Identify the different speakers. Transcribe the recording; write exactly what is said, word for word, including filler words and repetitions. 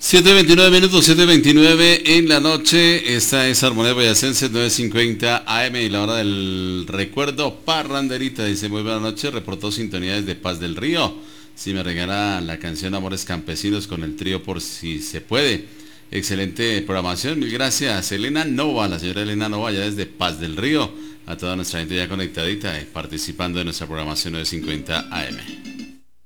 Speaker 1: siete veintinueve minutos, siete veintinueve en la noche. Esta es Armonía Boyacense, nueve cincuenta A M y la hora del recuerdo. Parranderita dice: muy buenas noches, reportó sintonía desde Paz del Río. Si me regala la canción Amores Campesinos con el trío por si se puede. Excelente programación, mil gracias. Elena Nova, la señora Elena Nova, ya desde Paz del Río. A toda nuestra gente ya conectadita y participando de nuestra programación nueve cincuenta A M.